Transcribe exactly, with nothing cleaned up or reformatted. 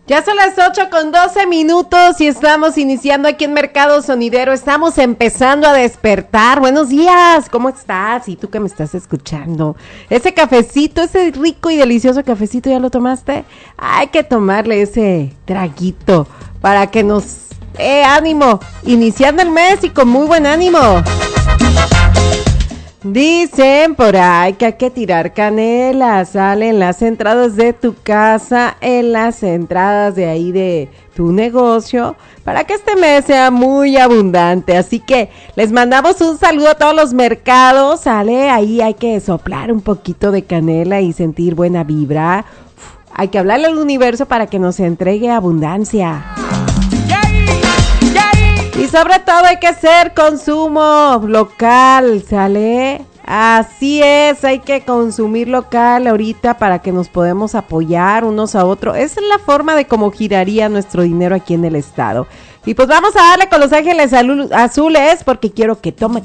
Ya son las ocho con doce minutos y estamos iniciando aquí en Mercado Sonidero. Estamos empezando a despertar. Buenos días, ¿cómo estás? Y tú que me estás escuchando. Ese cafecito, ese rico y delicioso cafecito, ¿ya lo tomaste? Hay que tomarle ese traguito para que nos dé ánimo. Iniciando el mes y con muy buen ánimo. Dicen por ahí que hay que tirar canela, sale en las entradas de tu casa, en las entradas de ahí de tu negocio, para que este mes sea muy abundante. Así que les mandamos un saludo a todos los mercados, sale, ahí hay que soplar un poquito de canela y sentir buena vibra. Uf, hay que hablarle al universo para que nos entregue abundancia. Y sobre todo hay que hacer consumo local, ¿sale? Así es, hay que consumir local ahorita para que nos podamos apoyar unos a otros. Esa es la forma de cómo giraría nuestro dinero aquí en el estado. Y pues vamos a darle con Los Ángeles Azules porque quiero que tome